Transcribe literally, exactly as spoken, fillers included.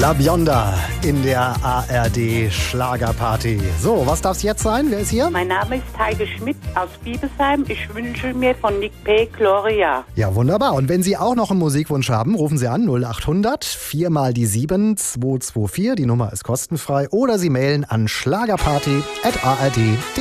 La Bionda in der A R D Schlagerparty. So, was darf's jetzt sein? Wer ist hier? Mein Name ist Heike Schmidt aus Biebesheim. Ich wünsche mir von Nick P. Gloria. Ja, wunderbar. Und wenn Sie auch noch einen Musikwunsch haben, rufen Sie an null acht hundert vier mal die sieben zwei zwei vier. Die Nummer ist kostenfrei. Oder Sie mailen an schlagerparty at a r d punkt d e.